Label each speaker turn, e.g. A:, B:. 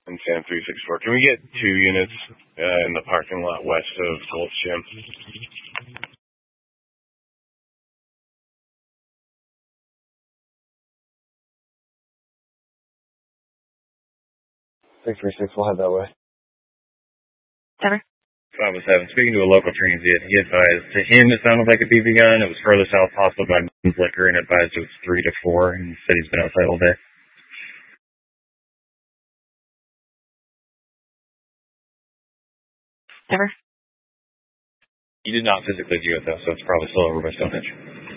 A: And Sam 364. Can we get 2 units in the parking lot west of Gold's Gym? We'll head that way.
B: Ever?
A: 507. Speaking to a local transient, he advised to him it sounded like a BB gun. It was further south, possibly by Liquor, and advised it was 3 to 4, and said he's been outside all day.
B: Ever?
A: He did not physically view it, though, so it's probably still over by Stonehenge.